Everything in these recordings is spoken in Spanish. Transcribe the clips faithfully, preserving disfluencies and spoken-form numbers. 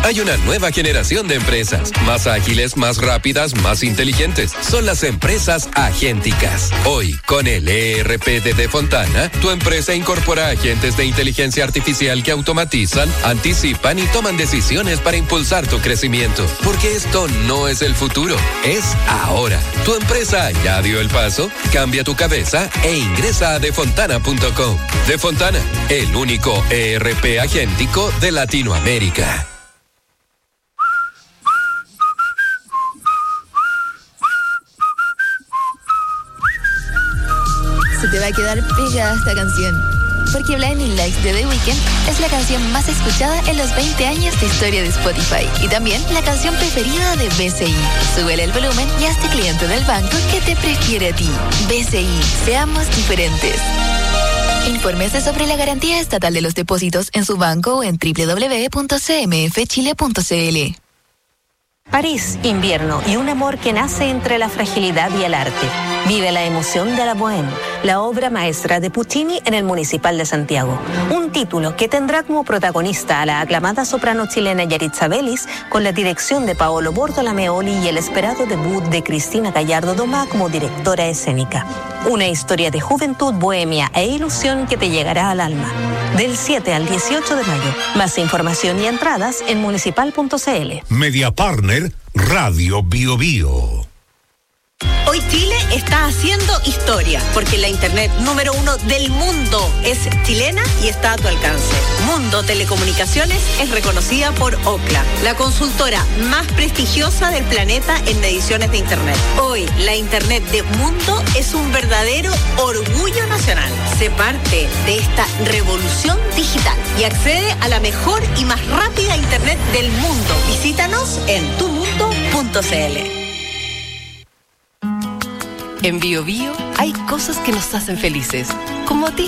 Hay una nueva generación de empresas, más ágiles, más rápidas, más inteligentes. Son las empresas agénticas. Hoy, con el E R P de Defontana, tu empresa incorpora agentes de inteligencia artificial que automatizan, anticipan y toman decisiones para impulsar tu crecimiento. Porque esto no es el futuro, es ahora. ¿Tu empresa ya dio el paso? Cambia tu cabeza e ingresa a defontana punto com. Defontana, el único E R P agéntico de Latinoamérica. Se te va a quedar pegada esta canción, porque Blinding Lights de The Weeknd es la canción más escuchada en los veinte años de historia de Spotify y también la canción preferida de B C I. Súbele el volumen y hazte cliente del banco que te prefiere a ti. B C I, seamos diferentes. Infórmese sobre la garantía estatal de los depósitos en su banco o en doble u doble u doble u punto c m f chile punto c l. París, invierno y un amor que nace entre la fragilidad y el arte. Vive la emoción de la Bohème, la obra maestra de Puccini en el Municipal de Santiago. Un título que tendrá como protagonista a la aclamada soprano chilena Yaritza Vélez, con la dirección de Paolo Bortolameoli y el esperado debut de Cristina Gallardo Domá como directora escénica. Una historia de juventud, bohemia e ilusión que te llegará al alma. Del siete al dieciocho de mayo. Más información y entradas en municipal punto c l. Media Partner, Radio Bio Bio. Hoy Chile está haciendo historia, porque la internet número uno del mundo es chilena y está a tu alcance. Mundo Telecomunicaciones es reconocida por Ookla, la consultora más prestigiosa del planeta en mediciones de internet. Hoy, la internet de Mundo es un verdadero orgullo nacional. Sé parte de esta revolución digital y accede a la mejor y más rápida internet del mundo. Visítanos en tu mundo punto c l. En Bio Bio hay cosas que nos hacen felices, como a ti.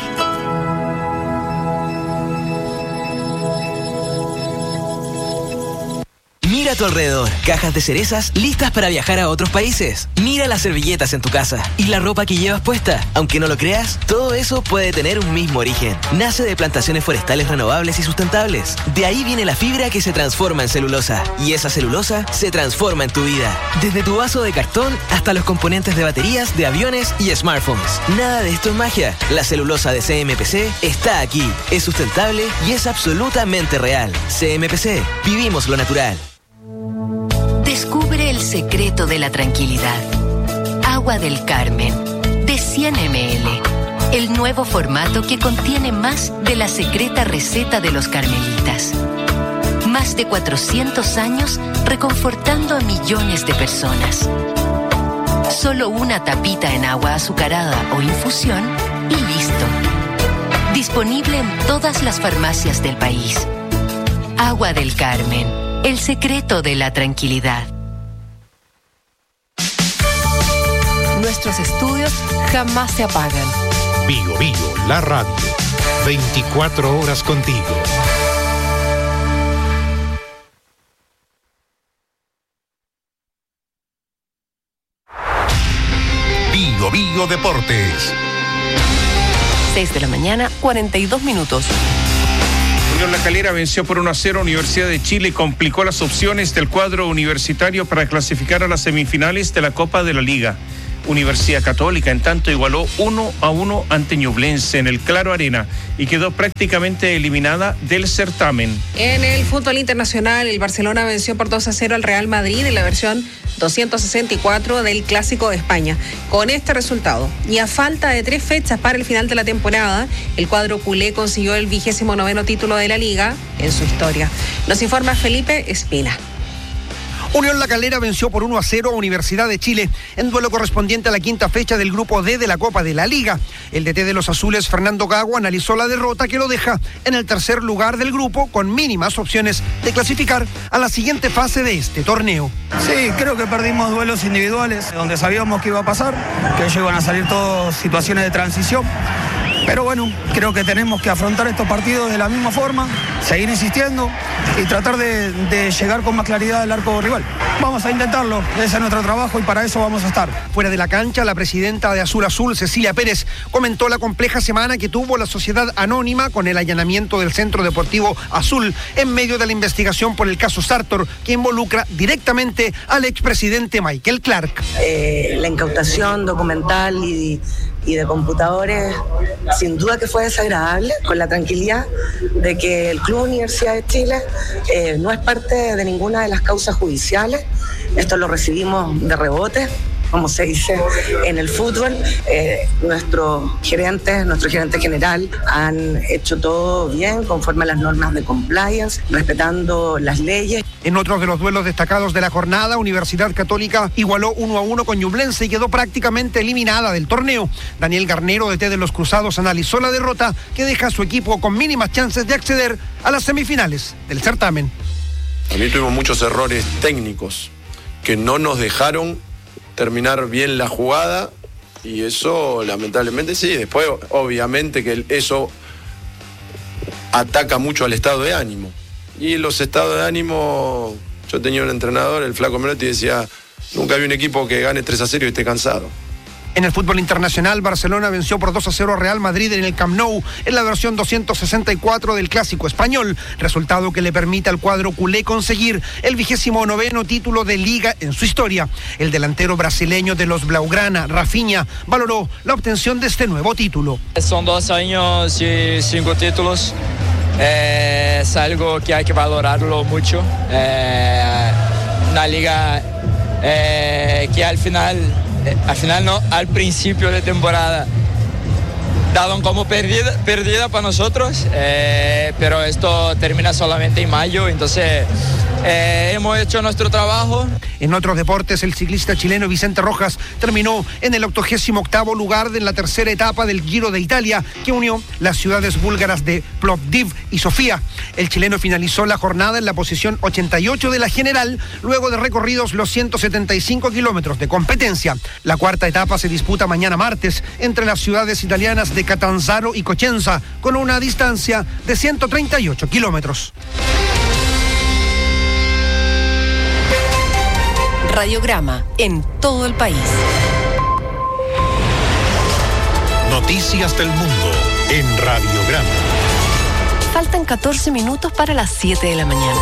Mira a tu alrededor, cajas de cerezas listas para viajar a otros países. Mira las servilletas en tu casa y la ropa que llevas puesta. Aunque no lo creas, todo eso puede tener un mismo origen. Nace de plantaciones forestales renovables y sustentables. De ahí viene la fibra que se transforma en celulosa. Y esa celulosa se transforma en tu vida. Desde tu vaso de cartón hasta los componentes de baterías, de aviones y smartphones. Nada de esto es magia. La celulosa de C M P C está aquí. Es sustentable y es absolutamente real. C M P C. Vivimos lo natural. Descubre el secreto de la tranquilidad. Agua del Carmen, de cien mililitros. El nuevo formato que contiene más de la secreta receta de los carmelitas. Más de cuatrocientos años reconfortando a millones de personas. Solo una tapita en agua azucarada o infusión y listo. Disponible en todas las farmacias del país. Agua del Carmen. El secreto de la tranquilidad. Nuestros estudios jamás se apagan. Bio Bio, la radio. veinticuatro horas contigo. Bio Bio Deportes. seis de la mañana, cuarenta y dos minutos. Unión La Calera venció por uno a cero Universidad de Chile y complicó las opciones del cuadro universitario para clasificar a las semifinales de la Copa de la Liga. Universidad Católica, en tanto, igualó uno a uno ante Ñublense en el Claro Arena y quedó prácticamente eliminada del certamen. En el fútbol internacional, el Barcelona venció por dos a cero al Real Madrid en la versión doscientos sesenta y cuatro del Clásico de España. Con este resultado, y a falta de tres fechas para el final de la temporada, el cuadro culé consiguió el vigésimo noveno título de la Liga en su historia. Nos informa Felipe Espina. Unión La Calera venció por uno a cero a Universidad de Chile en duelo correspondiente a la quinta fecha del Grupo D de la Copa de la Liga. El D T de los azules, Fernando Gago, analizó la derrota que lo deja en el tercer lugar del grupo con mínimas opciones de clasificar a la siguiente fase de este torneo. Sí, creo que perdimos duelos individuales donde sabíamos que iba a pasar, que ellos iban a salir todas situaciones de transición. Pero bueno, creo que tenemos que afrontar estos partidos de la misma forma, seguir insistiendo y tratar de, de llegar con más claridad al arco rival. Vamos a intentarlo, ese es nuestro trabajo y para eso vamos a estar. Fuera de la cancha, la presidenta de Azul Azul, Cecilia Pérez, comentó la compleja semana que tuvo la sociedad anónima con el allanamiento del Centro Deportivo Azul en medio de la investigación por el caso Sartor, que involucra directamente al expresidente Michael Clark. Eh, la incautación documental y, y de computadores, sin duda que fue desagradable, con la tranquilidad de que el Club Universidad de Chile eh, no es parte de ninguna de las causas judiciales. Esto lo recibimos de rebote, como se dice en el fútbol. Eh, nuestros gerentes, nuestro gerente general han hecho todo bien, conforme a las normas de compliance, respetando las leyes. En otro de los duelos destacados de la jornada, Universidad Católica igualó uno a uno con Ñublense y quedó prácticamente eliminada del torneo. Daniel Garnero, D T de los Cruzados, analizó la derrota que deja a su equipo con mínimas chances de acceder a las semifinales del certamen. A mí tuvimos muchos errores técnicos que no nos dejaron terminar bien la jugada y eso lamentablemente sí. Después obviamente que eso ataca mucho al estado de ánimo. Y los estados de ánimo, yo tenía un entrenador, el Flaco Menotti, decía, nunca vi un equipo que gane tres a cero y esté cansado. En el fútbol internacional, Barcelona venció por dos a cero a Real Madrid en el Camp Nou en la versión doscientos sesenta y cuatro del Clásico Español, resultado que le permite al cuadro culé conseguir el vigésimo noveno título de Liga en su historia. El delantero brasileño de los Blaugrana, Rafinha, valoró la obtención de este nuevo título. Son dos años y cinco títulos. Eh, es algo que hay que valorarlo mucho. Eh, una liga eh, que al final, eh, al final no, al principio de temporada daban como perdida, perdida para nosotros, eh, pero esto termina solamente en mayo, entonces eh, hemos hecho nuestro trabajo. En otros deportes, el ciclista chileno Vicente Rojas terminó en el octogésimo octavo lugar de la tercera etapa del Giro de Italia, que unió las ciudades búlgaras de Plovdiv y Sofía. El chileno finalizó la jornada en la posición ochenta y ocho de la general, luego de recorridos los ciento setenta y cinco kilómetros de competencia. La cuarta etapa se disputa mañana martes entre las ciudades italianas de Catanzaro y Cosenza, con una distancia de ciento treinta y ocho kilómetros. Radiograma en todo el país. Noticias del mundo en Radiograma. Faltan catorce minutos para las siete de la mañana.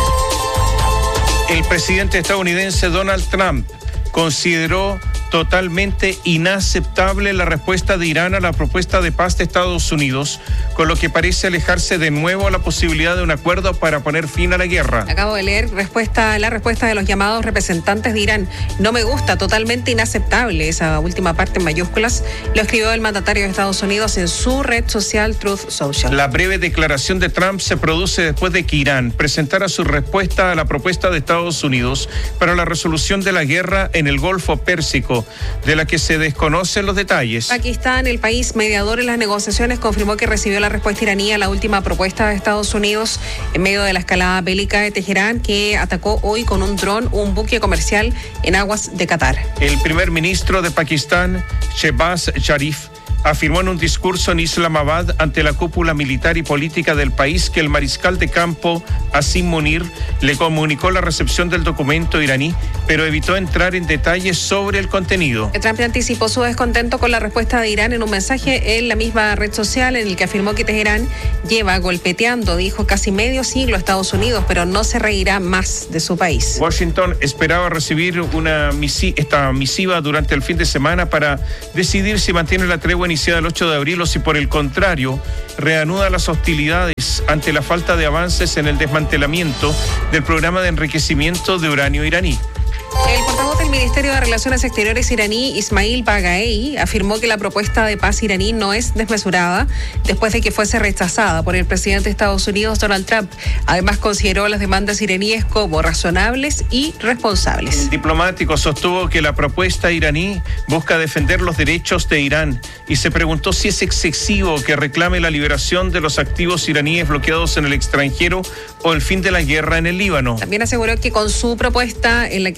El presidente estadounidense Donald Trump consideró totalmente inaceptable la respuesta de Irán a la propuesta de paz de Estados Unidos, con lo que parece alejarse de nuevo a la posibilidad de un acuerdo para poner fin a la guerra. Acabo de leer respuesta, la respuesta de los llamados representantes de Irán. No me gusta, totalmente inaceptable. Esa última parte en mayúsculas lo escribió el mandatario de Estados Unidos en su red social Truth Social. La breve declaración de Trump se produce después de que Irán presentara su respuesta a la propuesta de Estados Unidos para la resolución de la guerra en el Golfo Pérsico, de la que se desconocen los detalles. Pakistán, el país mediador en las negociaciones, confirmó que recibió la respuesta iraní a la última propuesta de Estados Unidos en medio de la escalada bélica de Teherán, que atacó hoy con un dron un buque comercial en aguas de Qatar. El primer ministro de Pakistán, Shehbaz Sharif, afirmó en un discurso en Islamabad ante la cúpula militar y política del país que el mariscal de campo Asim Munir le comunicó la recepción del documento iraní, pero evitó entrar en detalles sobre el contenido. Trump anticipó su descontento con la respuesta de Irán en un mensaje en la misma red social en el que afirmó que Teherán lleva golpeteando, dijo, casi medio siglo a Estados Unidos, pero no se reirá más de su país. Washington esperaba recibir una misi- esta misiva durante el fin de semana para decidir si mantiene la tregua iniciada el ocho de abril o si por el contrario reanuda las hostilidades ante la falta de avances en el desmantelamiento del programa de enriquecimiento de uranio iraní. El portavoz del Ministerio de Relaciones Exteriores iraní, Ismail Bagaei, afirmó que la propuesta de paz iraní no es desmesurada después de que fuese rechazada por el presidente de Estados Unidos, Donald Trump. Además, consideró las demandas iraníes como razonables y responsables. El diplomático sostuvo que la propuesta iraní busca defender los derechos de Irán y se preguntó si es excesivo que reclame la liberación de los activos iraníes bloqueados en el extranjero o el fin de la guerra en el Líbano. También aseguró que con su propuesta, en la que según medios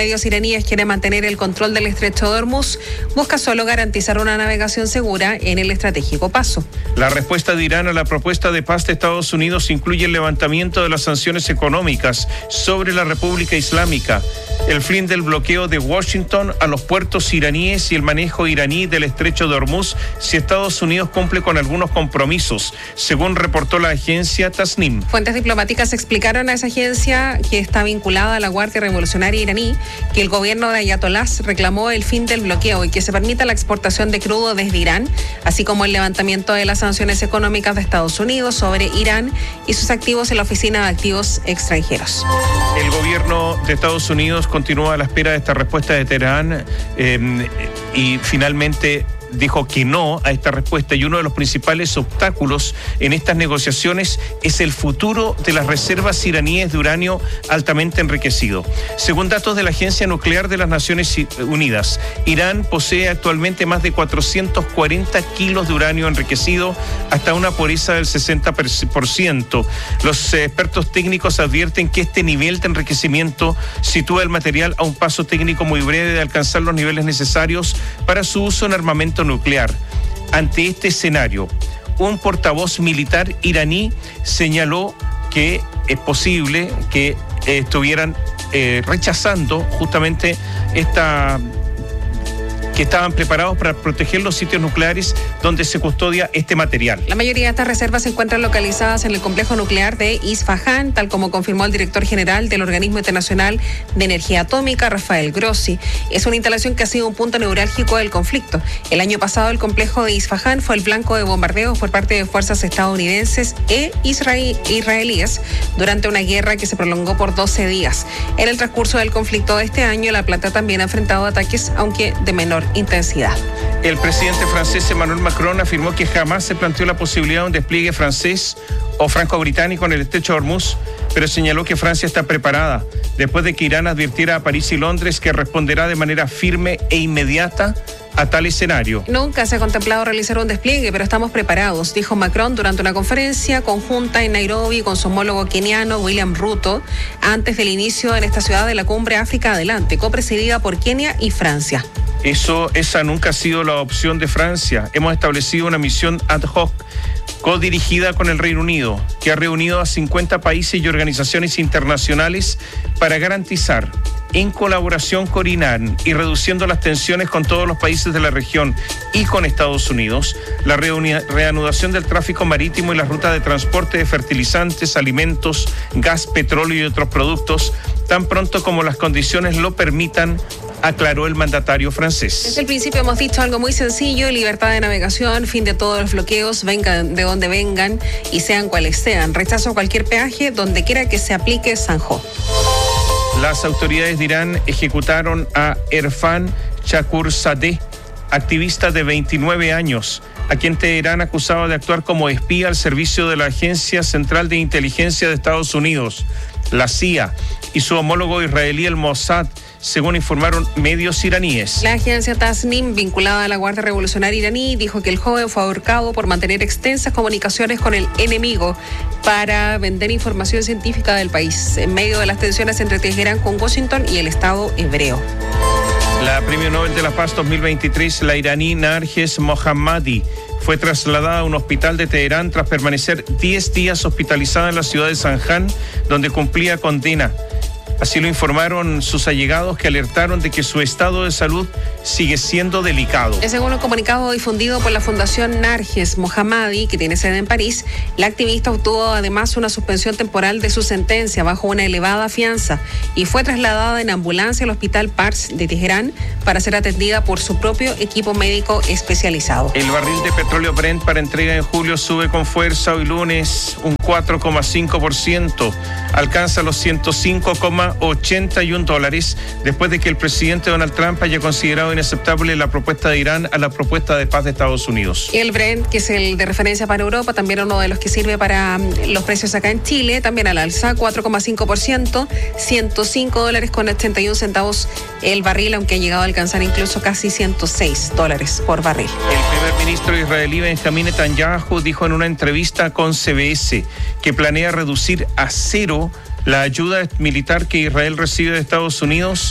medios iraníes quieren mantener el control del estrecho de Hormuz, busca solo garantizar una navegación segura en el estratégico paso. La respuesta de Irán a la propuesta de paz de Estados Unidos incluye el levantamiento de las sanciones económicas sobre la República Islámica, el fin del bloqueo de Washington a los puertos iraníes y el manejo iraní del estrecho de Hormuz si Estados Unidos cumple con algunos compromisos, según reportó la agencia Tasnim. Fuentes diplomáticas explicaron a esa agencia, que está vinculada a la Guardia Revolucionaria iraní, que el gobierno de Ayatolás reclamó el fin del bloqueo y que se permita la exportación de crudo desde Irán, así como el levantamiento de las sanciones económicas de Estados Unidos sobre Irán y sus activos en la Oficina de Activos Extranjeros. El gobierno de Estados Unidos continúa a la espera de esta respuesta de Teherán eh, y finalmente dijo que no a esta respuesta, y uno de los principales obstáculos en estas negociaciones es el futuro de las reservas iraníes de uranio altamente enriquecido. Según datos de la Agencia Nuclear de las Naciones Unidas, Irán posee actualmente más de cuatrocientos cuarenta kilos de uranio enriquecido hasta una pureza del sesenta por ciento. Los expertos técnicos advierten que este nivel de enriquecimiento sitúa el material a un paso técnico muy breve de alcanzar los niveles necesarios para su uso en armamento nuclear. Ante este escenario, un portavoz militar iraní señaló que es posible que eh, estuvieran eh, rechazando justamente esta que estaban preparados para proteger los sitios nucleares donde se custodia este material. La mayoría de estas reservas se encuentran localizadas en el complejo nuclear de Isfahán, tal como confirmó el director general del Organismo Internacional de Energía Atómica, Rafael Grossi. Es una instalación que ha sido un punto neurálgico del conflicto. El año pasado, el complejo de Isfahán fue el blanco de bombardeos por parte de fuerzas estadounidenses e israel- israelíes durante una guerra que se prolongó por doce días. En el transcurso del conflicto de este año, la planta también ha enfrentado ataques, aunque de menor intensidad. El presidente francés Emmanuel Macron afirmó que jamás se planteó la posibilidad de un despliegue francés o franco-británico en el estrecho de Hormuz, pero señaló que Francia está preparada después de que Irán advirtiera a París y Londres que responderá de manera firme e inmediata a tal escenario. Nunca se ha contemplado realizar un despliegue, pero estamos preparados, dijo Macron durante una conferencia conjunta en Nairobi con su homólogo keniano William Ruto, antes del inicio en esta ciudad de la cumbre África Adelante, copresidida por Kenia y Francia. Eso, esa nunca ha sido la opción de Francia. Hemos establecido una misión ad hoc codirigida con el Reino Unido, que ha reunido a cincuenta países y organizaciones internacionales para garantizar, en colaboración con Irán y reduciendo las tensiones con todos los países de la región y con Estados Unidos, la reuni- reanudación del tráfico marítimo y las rutas de transporte de fertilizantes, alimentos, gas, petróleo y otros productos, tan pronto como las condiciones lo permitan, aclaró el mandatario francés. Desde el principio hemos dicho algo muy sencillo: libertad de navegación, fin de todos los bloqueos, vengan de donde vengan y sean cuales sean. Rechazo cualquier peaje donde quiera que se aplique Sanjo. Las autoridades de Irán ejecutaron a Erfan Chakurzadeh, activista de veintinueve años, a quien Teherán acusaba de actuar como espía al servicio de la Agencia Central de Inteligencia de Estados Unidos, la C I A, y su homólogo israelí, el Mossad, según informaron medios iraníes. La agencia Tasnim, vinculada a la Guardia Revolucionaria iraní, dijo que el joven fue ahorcado por mantener extensas comunicaciones con el enemigo para vender información científica del país, en medio de las tensiones entre Teherán con Washington y el Estado hebreo. La Premio Nobel de la Paz dos mil veintitrés, la iraní Narges Mohammadi, fue trasladada a un hospital de Teherán tras permanecer diez días hospitalizada en la ciudad de Zanjan, donde cumplía condena. Así lo informaron sus allegados, que alertaron de que su estado de salud sigue siendo delicado. Según un comunicado difundido por la Fundación Narges Mohammadi, que tiene sede en París, la activista obtuvo además una suspensión temporal de su sentencia bajo una elevada fianza y fue trasladada en ambulancia al Hospital Pars de Teherán para ser atendida por su propio equipo médico especializado. El barril de petróleo Brent para entrega en julio sube con fuerza hoy lunes un cuatro coma cinco por ciento. Alcanza los ciento cinco coma ochenta y uno dólares después de que el presidente Donald Trump haya considerado inaceptable la propuesta de Irán a la propuesta de paz de Estados Unidos. Y el Brent, que es el de referencia para Europa, también uno de los que sirve para los precios acá en Chile, también al alza, cuatro coma cinco por ciento, ciento cinco dólares con ochenta y uno centavos el barril, aunque ha llegado a alcanzar incluso casi ciento seis dólares por barril. El primer ministro israelí Benjamín Netanyahu dijo en una entrevista con C B S que planea reducir a cero la ayuda militar que Israel recibe de Estados Unidos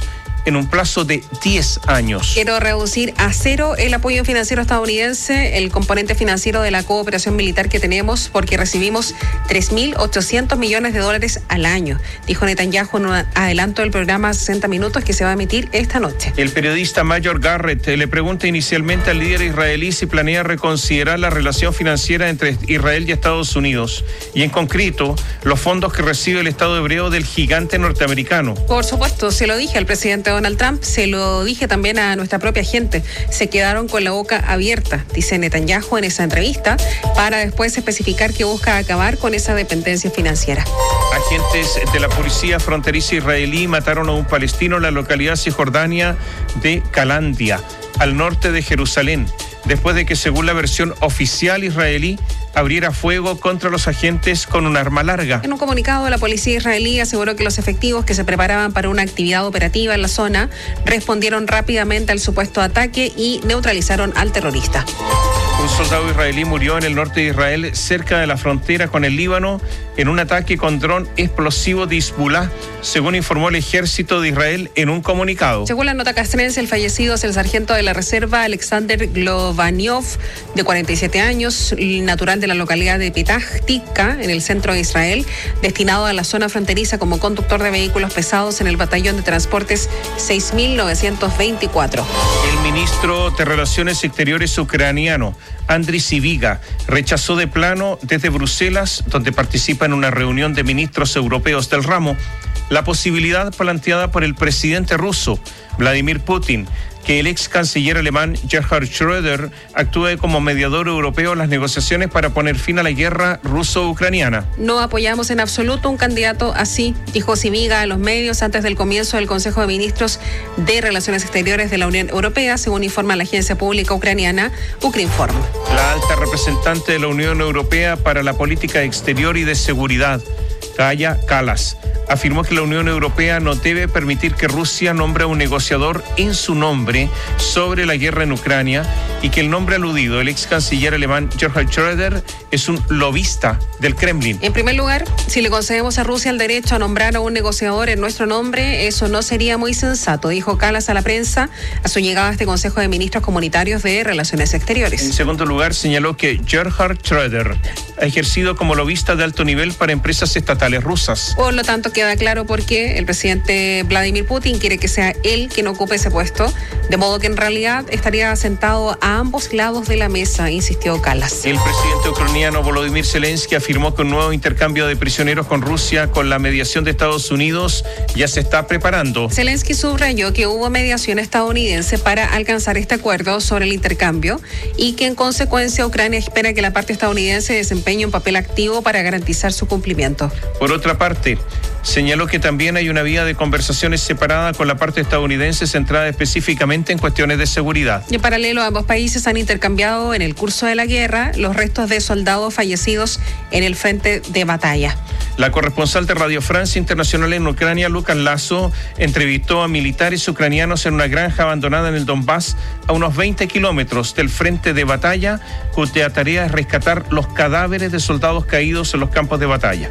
en un plazo de diez años. Quiero reducir a cero el apoyo financiero estadounidense, el componente financiero de la cooperación militar que tenemos, porque recibimos tres mil ochocientos millones de dólares al año, dijo Netanyahu en un adelanto del programa sesenta minutos que se va a emitir esta noche. El periodista Mayor Garrett le pregunta inicialmente al líder israelí si planea reconsiderar la relación financiera entre Israel y Estados Unidos, y en concreto los fondos que recibe el Estado hebreo del gigante norteamericano. Por supuesto, se lo dije al presidente Donald Trump, se lo dije también a nuestra propia gente. Se quedaron con la boca abierta, dice Netanyahu en esa entrevista, para después especificar que busca acabar con esa dependencia financiera. Agentes de la policía fronteriza israelí mataron a un palestino en la localidad cisjordania de Calandia, al norte de Jerusalén, después de que, según la versión oficial israelí, abriera fuego contra los agentes con un arma larga. En un comunicado, la policía israelí aseguró que los efectivos que se preparaban para una actividad operativa en la zona respondieron rápidamente al supuesto ataque y neutralizaron al terrorista. Un soldado israelí murió en el norte de Israel, cerca de la frontera con el Líbano, en un ataque con dron explosivo de Hezbollah, según informó el ejército de Israel en un comunicado. Según la nota castrense, el fallecido es el sargento de la reserva Alexander Globaniov, de cuarenta y siete años, natural de la localidad de Petah Tikka, en el centro de Israel, destinado a la zona fronteriza como conductor de vehículos pesados en el batallón de transportes seis mil novecientos veinticuatro. El ministro de Relaciones Exteriores ucraniano, Andriy Sybiga, rechazó de plano desde Bruselas, donde participa en una reunión de ministros europeos del ramo, la posibilidad planteada por el presidente ruso, Vladimir Putin, que el ex canciller alemán Gerhard Schröder actúe como mediador europeo en las negociaciones para poner fin a la guerra ruso-ucraniana. No apoyamos en absoluto un candidato así, dijo Sybiga a los medios antes del comienzo del Consejo de Ministros de Relaciones Exteriores de la Unión Europea, según informa la agencia pública ucraniana Ukrinform. La alta representante de la Unión Europea para la Política Exterior y de Seguridad, Kaja Kallas, afirmó que la Unión Europea no debe permitir que Rusia nombre a un negociador en su nombre sobre la guerra en Ucrania y que el nombre aludido, el ex canciller alemán Gerhard Schröder, es un lobista del Kremlin. En primer lugar, si le concedemos a Rusia el derecho a nombrar a un negociador en nuestro nombre, eso no sería muy sensato, dijo Kallas a la prensa a su llegada a este Consejo de Ministros Comunitarios de Relaciones Exteriores. En segundo lugar, señaló que Gerhard Schröder ha ejercido como lobista de alto nivel para empresas estatales rusas. Por lo tanto, queda claro por qué el presidente Vladimir Putin quiere que sea él quien ocupe ese puesto, de modo que en realidad estaría sentado a ambos lados de la mesa, insistió Kallas. El presidente ucraniano Volodymyr Zelensky afirmó que un nuevo intercambio de prisioneros con Rusia con la mediación de Estados Unidos ya se está preparando. Zelensky subrayó que hubo mediación estadounidense para alcanzar este acuerdo sobre el intercambio y que en consecuencia Ucrania espera que la parte estadounidense desempeñe un papel activo para garantizar su cumplimiento. Por otra parte, señaló que también hay una vía de conversaciones separada con la parte estadounidense centrada específicamente en cuestiones de seguridad. Y en paralelo, ambos países han intercambiado en el curso de la guerra los restos de soldados fallecidos en el frente de batalla. La corresponsal de Radio Francia Internacional en Ucrania, Lucas Lazo, entrevistó a militares ucranianos en una granja abandonada en el Donbass, a unos veinte kilómetros del frente de batalla, cuya tarea es rescatar los cadáveres de soldados caídos en los campos de batalla.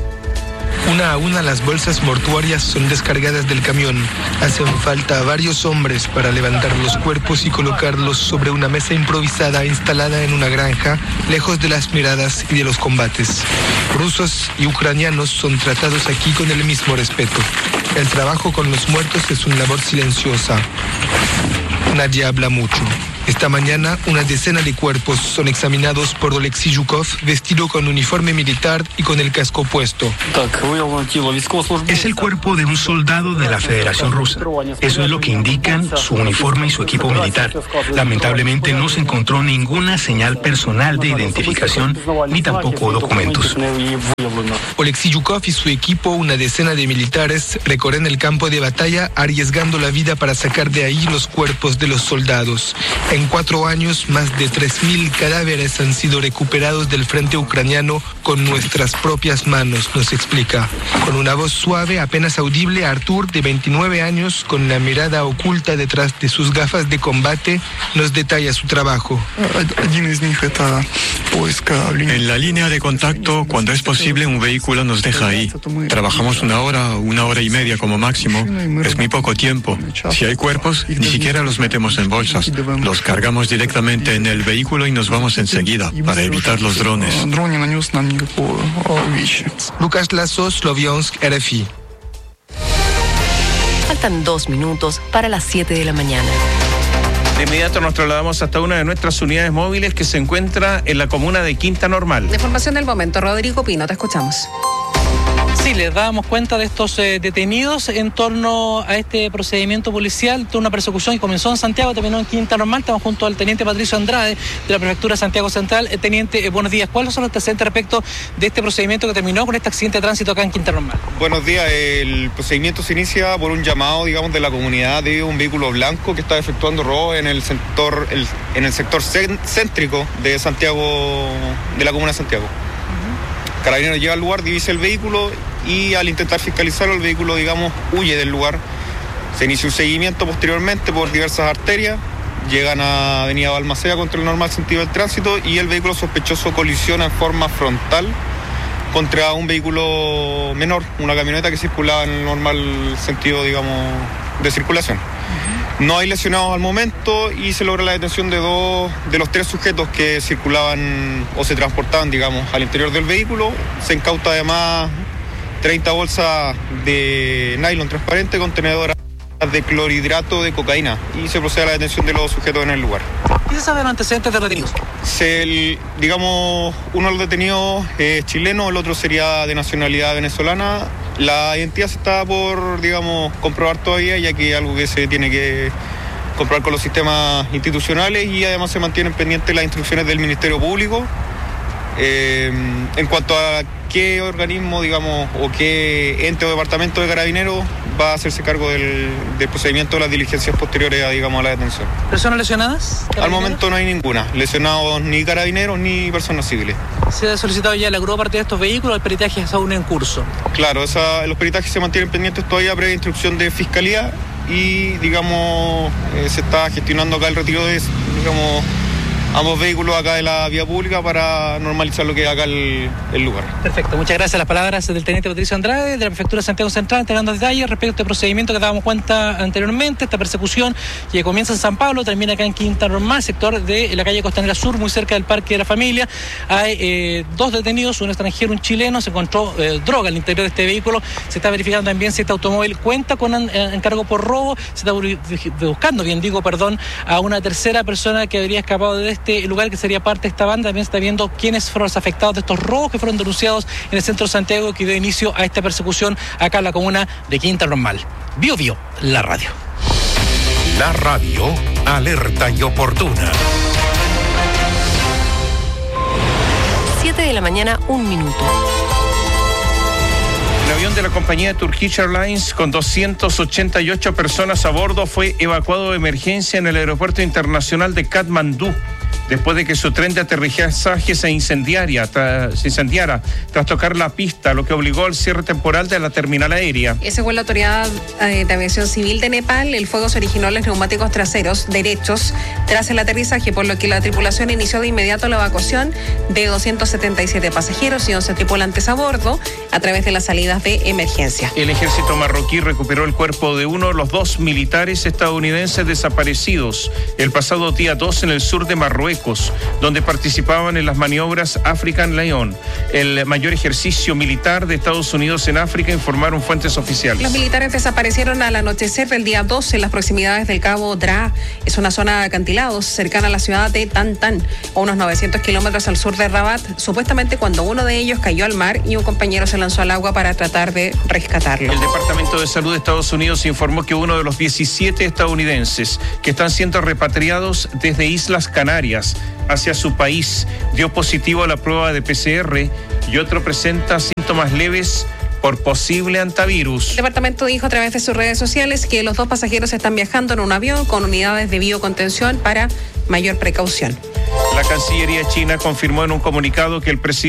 Una a una las bolsas mortuorias son descargadas del camión. Hacen falta varios hombres para levantar los cuerpos y colocarlos sobre una mesa improvisada instalada en una granja, lejos de las miradas y de los combates. Rusos y ucranianos son tratados aquí con el mismo respeto. El trabajo con los muertos es una labor silenciosa. Nadie habla mucho. Esta mañana, una decena de cuerpos son examinados por Oleksiy Zhukov, vestido con uniforme militar y con el casco puesto. Es el cuerpo de un soldado de la Federación Rusa. Eso es lo que indican su uniforme y su equipo militar. Lamentablemente no se encontró ninguna señal personal de identificación, ni tampoco documentos. Oleksiy Zhukov y su equipo, una decena de militares, recorren el campo de batalla arriesgando la vida para sacar de ahí los cuerpos de los soldados. En cuatro años, más de tres mil cadáveres han sido recuperados del frente ucraniano con nuestras propias manos, nos explica. Con una voz suave, apenas audible, Artur, de veintinueve años, con la mirada oculta detrás de sus gafas de combate, nos detalla su trabajo. En la línea de contacto, cuando es posible, un vehículo nos deja ahí. Trabajamos una hora, una hora y media como máximo. Es muy poco tiempo. Si hay cuerpos, ni siquiera los metemos en bolsas. Los cargamos directamente en el vehículo y nos vamos enseguida, para evitar los drones. Lucas Lazo, Sloviansk, R F I. Faltan dos minutos para las siete de la mañana. De inmediato nos trasladamos hasta una de nuestras unidades móviles que se encuentra en la comuna de Quinta Normal. De información del momento, Rodrigo Pino, te escuchamos. Sí, les dábamos cuenta de estos eh, detenidos en torno a este procedimiento policial, toda una persecución que comenzó en Santiago, terminó en Quinta Normal. Estamos junto al teniente Patricio Andrade de la Prefectura de Santiago Central. Eh, teniente, eh, buenos días. ¿Cuáles son los antecedentes respecto de este procedimiento que terminó con este accidente de tránsito acá en Quinta Normal? Buenos días. El procedimiento se inicia por un llamado, digamos, de la comunidad de un vehículo blanco que está efectuando robos en el sector, el, en el sector céntrico de Santiago, de la comuna de Santiago. Carabineros llega al lugar, divisa el vehículo y al intentar fiscalizarlo, el vehículo, digamos, huye del lugar. Se inicia un seguimiento posteriormente por diversas arterias, llegan a Avenida Balmaceda contra el normal sentido del tránsito y el vehículo sospechoso colisiona en forma frontal contra un vehículo menor, una camioneta que circulaba en el normal sentido, digamos, de circulación. No hay lesionados al momento y se logra la detención de dos de los tres sujetos que circulaban o se transportaban, digamos, al interior del vehículo. Se incauta además treinta bolsas de nylon transparente contenedoras de clorhidrato de cocaína y se procede a la detención de los sujetos en el lugar. ¿Qué se sabe de los antecedentes de los detenidos? Se, digamos, uno de los detenidos es chileno, el otro sería de nacionalidad venezolana. La identidad se está por, digamos, comprobar todavía, ya que es algo que se tiene que comprobar con los sistemas institucionales y además se mantienen pendientes las instrucciones del Ministerio Público. Eh, en cuanto a qué organismo, digamos, o qué ente o departamento de Carabineros va a hacerse cargo del, del procedimiento de las diligencias posteriores a, digamos, a la detención. ¿Personas lesionadas? Al momento no hay ninguna. Lesionados ni carabineros ni personas civiles. ¿Se ha solicitado ya la grúa parte de estos vehículos? ¿El peritaje es aún en curso? Claro, esa, los peritajes se mantienen pendientes todavía previa instrucción de Fiscalía y, digamos, eh, se está gestionando acá el retiro de, digamos, ambos vehículos acá de la vía pública para normalizar lo que es acá el, el lugar. Perfecto, muchas gracias. Las palabras del teniente Patricio Andrade de la Prefectura de Santiago Central, entregando detalles respecto a este procedimiento que dábamos cuenta anteriormente, esta persecución que comienza en San Pablo, termina acá en Quinta Normal, sector de la calle Costanera Sur, muy cerca del Parque de la Familia. Hay eh, dos detenidos, un extranjero, un chileno. Se encontró eh, droga al interior de este vehículo. Se está verificando también si este automóvil cuenta con an, eh, encargo por robo. Se está buscando, bien digo, perdón, a una tercera persona que habría escapado de este este lugar que sería parte de esta banda. También se está viendo quiénes fueron los afectados de estos robos que fueron denunciados en el centro de Santiago, que dio inicio a esta persecución acá en la comuna de Quinta Normal. Bio Bio, la radio. La radio, alerta y oportuna. siete de la mañana, un minuto. El avión de la compañía Turkish Airlines con doscientas ochenta y ocho personas a bordo fue evacuado de emergencia en el aeropuerto internacional de Katmandú, después de que su tren de aterrizaje se incendiara, tras, se incendiara tras tocar la pista, lo que obligó al cierre temporal de la terminal aérea. Y según la Autoridad eh, de Aviación Civil de Nepal, el fuego se originó en los neumáticos traseros derechos tras el aterrizaje, por lo que la tripulación inició de inmediato la evacuación de doscientos setenta y siete pasajeros y once tripulantes a bordo a través de las salidas de emergencia. El ejército marroquí recuperó el cuerpo de uno de los dos militares estadounidenses desaparecidos el pasado día dos en el sur de Marruecos, donde participaban en las maniobras African Lion, el mayor ejercicio militar de Estados Unidos en África, informaron fuentes oficiales. Los militares desaparecieron al anochecer del día doce en las proximidades del Cabo Dra. Es una zona de acantilados cercana a la ciudad de Tantan, a unos novecientos kilómetros al sur de Rabat, supuestamente cuando uno de ellos cayó al mar y un compañero se lanzó al agua para tratar de rescatarlo. El Departamento de Salud de Estados Unidos informó que uno de los diecisiete estadounidenses que están siendo repatriados desde Islas Canarias hacia su país dio positivo a la prueba de P C R y otro presenta síntomas leves por posible antivirus. El departamento dijo a través de sus redes sociales que los dos pasajeros están viajando en un avión con unidades de biocontención para mayor precaución. La Cancillería china confirmó en un comunicado que el presidente